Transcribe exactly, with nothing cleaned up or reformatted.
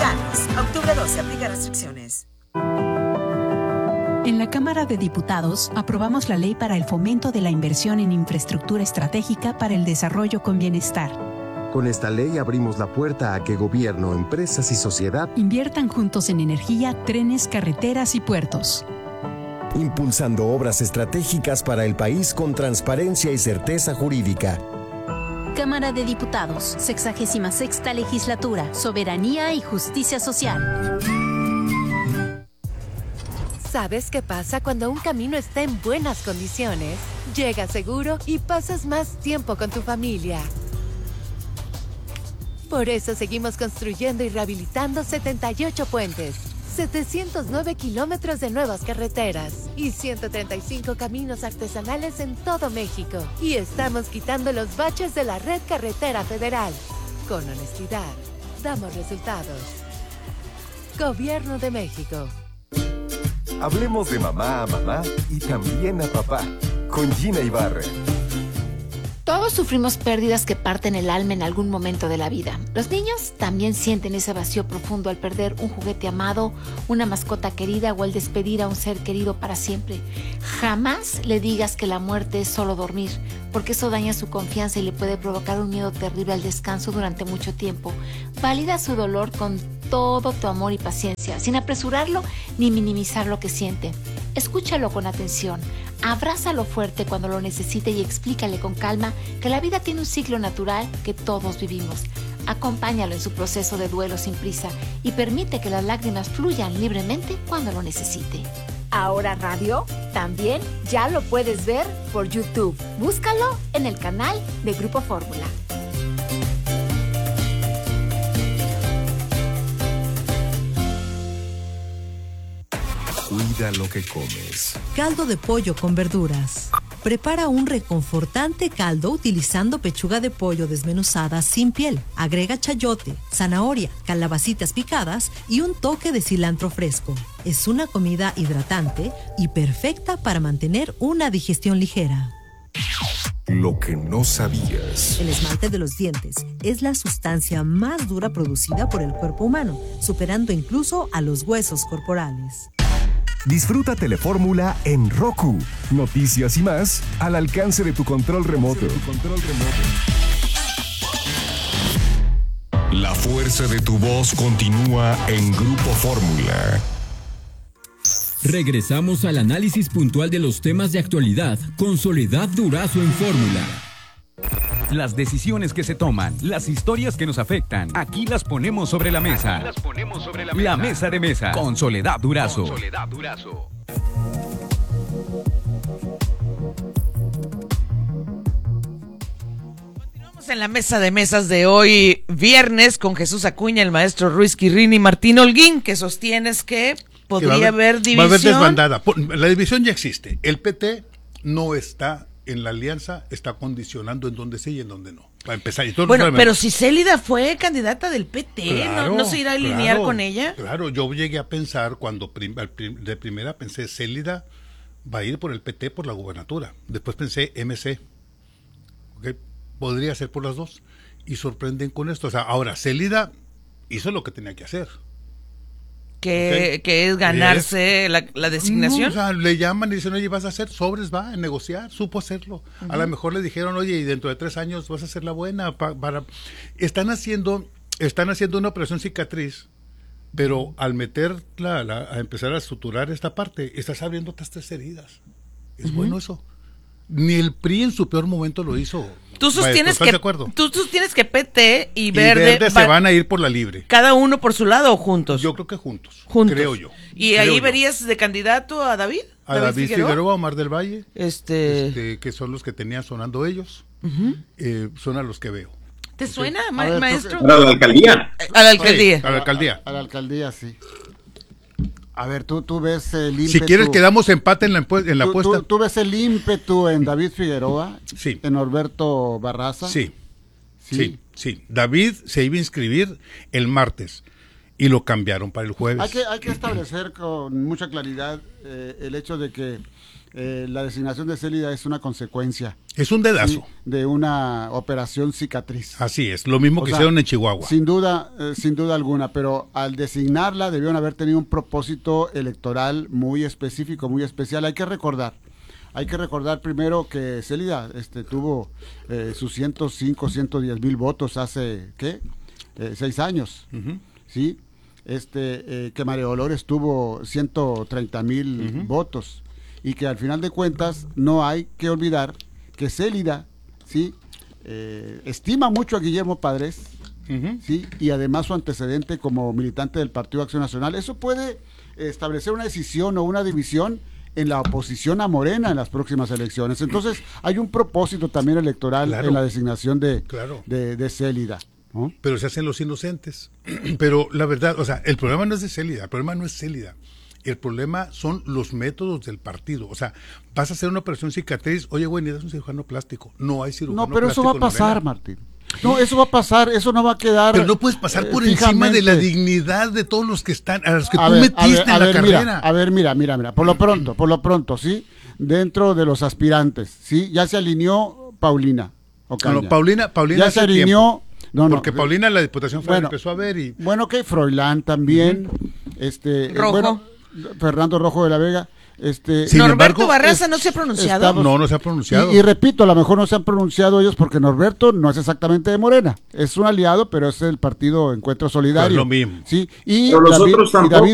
Planos. Octubre doce. Aplica restricciones. En la Cámara de Diputados aprobamos la ley para el fomento de la inversión en infraestructura estratégica para el desarrollo con bienestar. Con esta ley abrimos la puerta a que gobierno, empresas y sociedad inviertan juntos en energía, trenes, carreteras y puertos. Impulsando obras estratégicas para el país con transparencia y certeza jurídica. Cámara de Diputados, sexagésima sexta legislatura, soberanía y justicia social. ¿Sabes qué pasa cuando un camino está en buenas condiciones? Llegas seguro y pasas más tiempo con tu familia. Por eso seguimos construyendo y rehabilitando setenta y ocho puentes, setecientos nueve kilómetros de nuevas carreteras y ciento treinta y cinco caminos artesanales en todo México. Y estamos quitando los baches de la red carretera federal. Con honestidad, damos resultados. Gobierno de México. Hablemos de mamá a mamá y también a papá, con Gina Ibarra. Todos sufrimos pérdidas que parten el alma en algún momento de la vida. Los niños también sienten ese vacío profundo al perder un juguete amado, una mascota querida o al despedir a un ser querido para siempre. Jamás le digas que la muerte es solo dormir, porque eso daña su confianza y le puede provocar un miedo terrible al descanso durante mucho tiempo. Valida su dolor con todo tu amor y paciencia, sin apresurarlo ni minimizar lo que siente. Escúchalo con atención, abrázalo fuerte cuando lo necesite y explícale con calma que la vida tiene un ciclo natural que todos vivimos. Acompáñalo en su proceso de duelo sin prisa y permite que las lágrimas fluyan libremente cuando lo necesite. Ahora Radio también ya lo puedes ver por YouTube. Búscalo en el canal de Grupo Fórmula. Cuida lo que comes. Caldo de pollo con verduras. Prepara un reconfortante caldo utilizando pechuga de pollo desmenuzada sin piel. Agrega chayote, zanahoria, calabacitas picadas y un toque de cilantro fresco. Es una comida hidratante y perfecta para mantener una digestión ligera. Lo que no sabías. El esmalte de los dientes es la sustancia más dura producida por el cuerpo humano, superando incluso a los huesos corporales. Disfruta Telefórmula en Roku. Noticias y más al alcance de tu control remoto. La fuerza de tu voz continúa en Grupo Fórmula. Regresamos al análisis puntual de los temas de actualidad con Soledad Durazo en Fórmula. Las decisiones que se toman, las historias que nos afectan, aquí las ponemos sobre la mesa. Aquí las ponemos sobre la mesa. La mesa de mesa con Soledad Durazo. Con Soledad Durazo. Continuamos en la mesa de mesas de hoy, viernes, con Jesús Acuña, el maestro Ruiz Quirrini y Martín Holguín, que sostienes que podría que haber, haber división. Va a haber desbandada. La división ya existe. El P T no está en la alianza, está condicionando en dónde sí y en dónde no. Para empezar. Y todo bueno, pero si Célida fue candidata del P T, claro, ¿no, ¿no se irá a alinear claro, con ella? Claro, yo llegué a pensar, cuando prim, de primera pensé, Célida va a ir por el P T por la gubernatura. Después pensé M C. ¿Okay? Podría ser por las dos. Y sorprenden con esto. O sea, ahora, Célida hizo lo que tenía que hacer. Que, okay. que es ganarse es, la, la designación. No, o sea, le llaman y dicen, oye, vas a hacer sobres, va a negociar, supo hacerlo. Uh-huh. A lo mejor le dijeron, oye, y dentro de tres años vas a hacer la buena. Pa, para... Están haciendo, están haciendo una operación cicatriz, pero al meter la, la, a empezar a suturar esta parte, estás abriendo otras tres heridas. Es uh-huh. bueno eso. Ni el P R I en su peor momento lo hizo. Tú sostienes, que, tú sostienes que P T y Verde, y Verde se va, van a ir por la libre. ¿Cada uno por su lado o juntos? Yo creo que juntos, juntos. creo yo. ¿Y creo ahí yo. verías de candidato a David? A David, David Figueroa, Figueroa, Omar del Valle, este... este, que son los que tenían sonando ellos, uh-huh. eh, son a los que veo. ¿Te okay. suena, a ma- ver, maestro? A la alcaldía. A la alcaldía. Sí, a la alcaldía. A, a la alcaldía, sí. A ver, tú, tú ves el ímpetu. Si quieres, quedamos empate en la, en la tú, apuesta. Tú, ¿Tú ves el ímpetu en David Figueroa? Sí. ¿En Norberto Barraza? Sí. sí. Sí, sí. David se iba a inscribir el martes y lo cambiaron para el jueves. Hay que, hay que establecer con mucha claridad eh, el hecho de que eh, la designación de Célida es una consecuencia. Es un dedazo. ¿sí? De una operación cicatriz. Así es, lo mismo O que sea, hicieron en Chihuahua. Sin duda, eh, sin duda alguna, pero al designarla debieron haber tenido un propósito electoral muy específico, muy especial. Hay que recordar, hay que recordar primero que Célida este, tuvo eh, sus ciento cinco, ciento diez mil votos hace, ¿qué? Eh, seis años, uh-huh. ¿sí? Este, eh, que María Dolores tuvo ciento treinta mil uh-huh. votos, y que al final de cuentas no hay que olvidar que Célida, ¿sí? Eh, estima mucho a Guillermo Padres, uh-huh. ¿sí? Y además su antecedente como militante del Partido Acción Nacional, eso puede establecer una decisión o una división en la oposición a Morena en las próximas elecciones. Entonces hay un propósito también electoral claro. en la designación de, claro. de, de Célida, ¿no? Pero se hacen los inocentes. Pero la verdad, o sea, el problema no es de Célida, el problema no es Célida. El problema son los métodos del partido. O sea, vas a hacer una operación cicatriz, oye, güey, necesitas un cirujano plástico. No hay cirujano plástico. No, pero eso va a pasar, Martín. No, eso va a pasar, eso no va a quedar. Pero no puedes pasar por eh, encima de la dignidad de todos los que están, a los que a tú ver, metiste a ver, a en la ver, carrera. Mira, a ver, mira, mira, mira, por lo pronto, por lo pronto, sí, dentro de los aspirantes, sí, ya se alineó Paulina Ocaña. No, Paulina, Paulina ya se alineó. No, no, porque Paulina en la Diputación Federal bueno, empezó a ver y... Bueno, que Froilán también, uh-huh. este... Rojo. Eh, bueno, Fernando Rojo de la Vega, este... Sin Norberto embargo, Barraza es, no se ha pronunciado. Estamos, no, no se ha pronunciado. Y, y repito, a lo mejor no se han pronunciado ellos porque Norberto no es exactamente de Morena, es un aliado, pero es el partido Encuentro Solidario. Pues lo mismo. Sí, y pero los David, otros tampoco. Y David